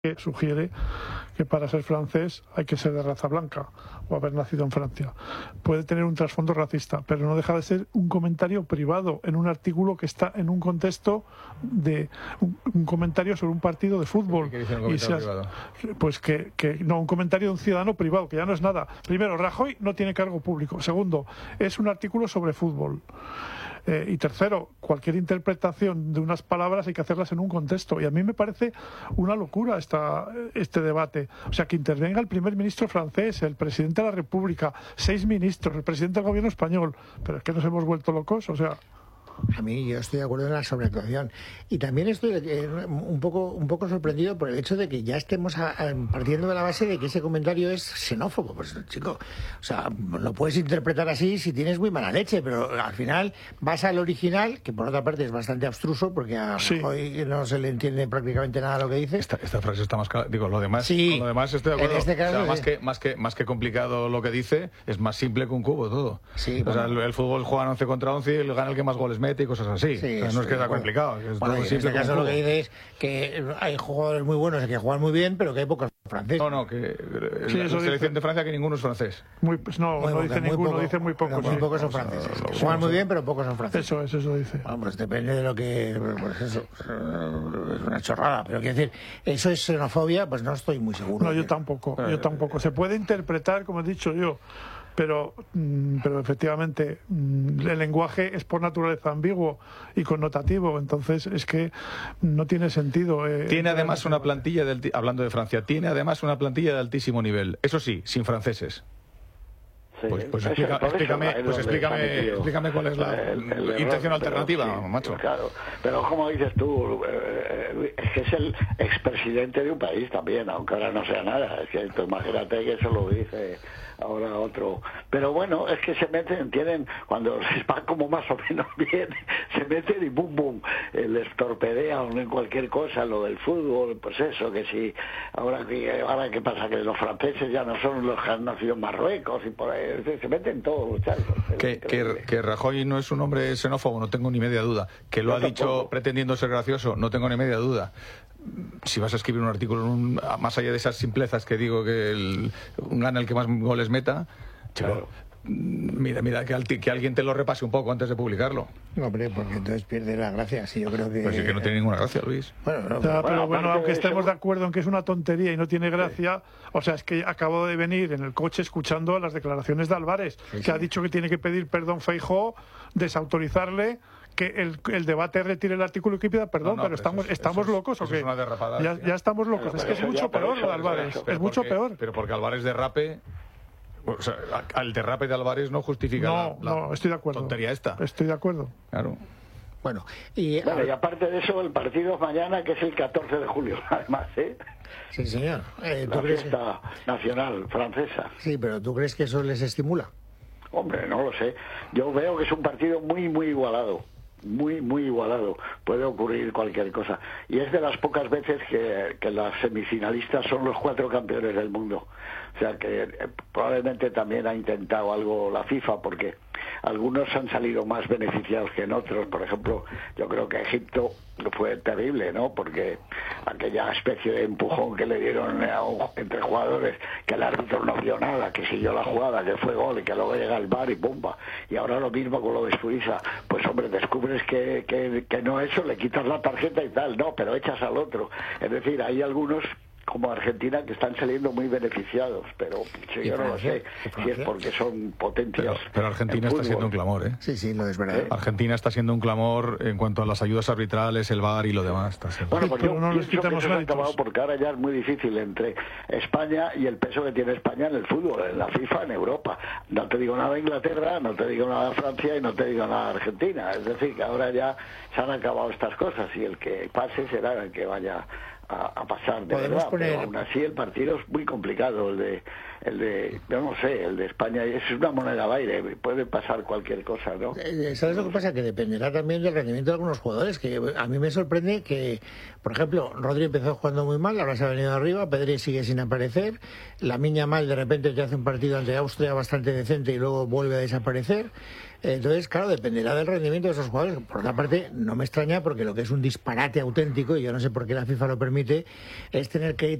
que sugiere que para ser francés hay que ser de raza blanca o haber nacido en Francia. Puede tener un trasfondo racista, pero no deja de ser un comentario privado en un artículo que está en un contexto de un comentario sobre un partido de fútbol. ¿Qué dice un comentario privado? Pues no, un comentario de un ciudadano privado, que ya no es nada. Primero, Rajoy no tiene cargo público. Segundo, es un artículo sobre fútbol. Y tercero, cualquier interpretación de unas palabras hay que hacerlas en un contexto. Y a mí me parece una locura este debate. O sea, que intervenga el primer ministro francés, el presidente de la República, 6 ministros, el presidente del gobierno español. Pero es que nos hemos vuelto locos, o sea... A mí yo estoy de acuerdo en la sobreactuación y también estoy un poco sorprendido por el hecho de que ya estemos partiendo de la base de que ese comentario es xenófobo. Pues chico, o sea, lo puedes interpretar así si tienes muy mala leche, pero al final vas al original, que por otra parte es bastante abstruso porque hoy no se le entiende prácticamente nada a lo que dice. Esta frase está más clara. Digo, lo demás, sí, con lo demás estoy de acuerdo. En este caso, o sea, más que complicado lo que dice, es más simple que un cubo todo. Sí, o sea, el fútbol juega 11 contra 11 y gana el que más goles mete y cosas así. Sí, o sea, no es que sea complicado. Es bueno, en este caso lo que dice es que hay jugadores muy buenos que juegan muy bien, pero que hay pocos franceses. No, que la selección de Francia que ninguno es francés. No dice ninguno, dice muy pocos. Muy pocos son franceses. Juegan muy bien, pero pocos son franceses. Eso dice. Pues depende de lo que... Pues eso, es una chorrada. Pero quiero decir, ¿eso es xenofobia? Pues no estoy muy seguro. No, yo tampoco. Se puede interpretar, como he dicho yo, pero efectivamente el lenguaje es por naturaleza ambiguo y connotativo, entonces es que no tiene sentido. Tiene además una plantilla, hablando de Francia, tiene además una plantilla de altísimo nivel, eso sí, sin franceses. Sí, pues explícame cuál es la intención alternativa, macho. Claro, pero como dices tú, es que es el expresidente de un país también, aunque ahora no sea nada. Es que tú imagínate que eso lo dice ahora otro. Pero bueno, es que se meten, cuando les va como más o menos bien, se meten y bum bum, les torpedean en cualquier cosa, lo del fútbol, pues eso, que si ahora qué pasa, que los franceses ya no son los que han nacido en Marruecos y por ahí, se meten todos los charcos. Que Rajoy no es un hombre xenófobo, no tengo ni media duda. Que lo ha dicho pretendiendo ser gracioso, no tengo ni media duda. Si vas a escribir un artículo más allá de esas simplezas que digo que gana el que más goles meta, claro. Mira que alguien te lo repase un poco antes de publicarlo. No, hombre, porque entonces pierde la gracia. Sí, yo creo que... Pues sí que no tiene ninguna gracia, Luis. Pero bueno, aunque estemos de acuerdo en que es una tontería y no tiene gracia, o sea, es que acabo de venir en el coche escuchando las declaraciones de Álvarez, que ha dicho que tiene que pedir perdón Feijóo, desautorizarle, que el debate retire el artículo y que pida perdón, pero estamos locos o qué? Es una derrapada. Ya estamos locos. Es que es mucho peor lo de Álvarez. Es mucho peor. Pero porque Álvarez derrape... O sea, al derrape de Álvarez no justifica no, estoy de acuerdo. Tontería esta. Estoy de acuerdo. Claro. Bueno, y aparte de eso, el partido es mañana, que es el 14 de julio, además, ¿eh? Sí, señor. La fiesta nacional francesa. Sí, pero ¿tú crees que eso les estimula? Hombre, no lo sé. Yo veo que es un partido muy, muy igualado. Muy, muy igualado. Puede ocurrir cualquier cosa. Y es de las pocas veces que las semifinalistas son los 4 campeones del mundo. O sea que probablemente también ha intentado algo la FIFA, porque algunos han salido más beneficiados que en otros. Por ejemplo, yo creo que Egipto fue terrible, ¿no? Porque aquella especie de empujón que le dieron entre jugadores, que el árbitro no vio nada, que siguió la jugada, que fue gol y que luego llega el VAR y ¡pumba! Y ahora lo mismo con lo de Suiza. Pues hombre, descubres que no eso, le quitas la tarjeta y tal, no, pero echas al otro. Es decir, hay algunos como Argentina que están saliendo muy beneficiados, pero yo no lo sé si es porque son potencias. Pero Argentina está siendo un clamor, ¿eh? Sí, no es verdad. Argentina está siendo un clamor en cuanto a las ayudas arbitrales, el VAR y lo demás. Bueno, pues yo pienso que eso se ha acabado, porque ahora ya es muy difícil entre España y el peso que tiene España en el fútbol, en la FIFA, en Europa. No te digo nada de Inglaterra, no te digo nada de Francia y no te digo nada de Argentina. Es decir, que ahora ya se han acabado estas cosas y el que pase será el que vaya a pasar de verdad, pero aún así el partido es muy complicado, el yo no sé, el de España es una moneda al aire, puede pasar cualquier cosa, ¿no? ¿Sabes lo que pasa? Que dependerá también del rendimiento de algunos jugadores, que a mí me sorprende que, por ejemplo, Rodri empezó jugando muy mal, ahora se ha venido arriba, Pedri sigue sin aparecer, Lamine Yamal de repente te hace un partido ante Austria bastante decente y luego vuelve a desaparecer. Entonces, claro, dependerá del rendimiento de esos jugadores. Por otra parte, no me extraña porque lo que es un disparate auténtico, y yo no sé por qué la FIFA lo permite, es tener que